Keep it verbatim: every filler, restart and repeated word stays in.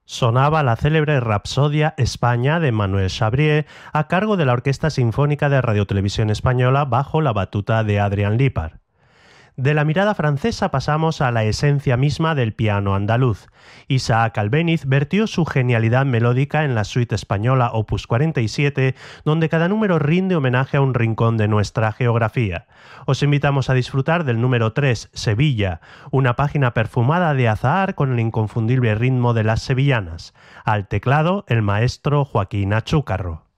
Sonaba la célebre Rapsodia España de Manuel Chabrier a cargo de la Orquesta Sinfónica de Radiotelevisión Española bajo la batuta de Adrián Lípar. De la mirada francesa pasamos a la esencia misma del piano andaluz. Isaac Albéniz vertió su genialidad melódica en la suite española Opus cuarenta y siete, donde cada número rinde homenaje a un rincón de nuestra geografía. Os invitamos a disfrutar del número tres, Sevilla, una página perfumada de azahar con el inconfundible ritmo de las sevillanas. Al teclado, el maestro Joaquín Achúcarro.